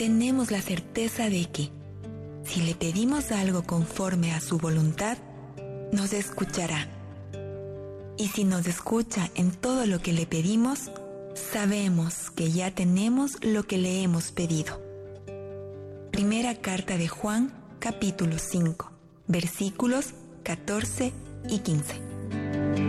tenemos la certeza de que, si le pedimos algo conforme a su voluntad, nos escuchará. Y si nos escucha en todo lo que le pedimos, sabemos que ya tenemos lo que le hemos pedido. Primera carta de Juan, capítulo 5, versículos 14 y 15.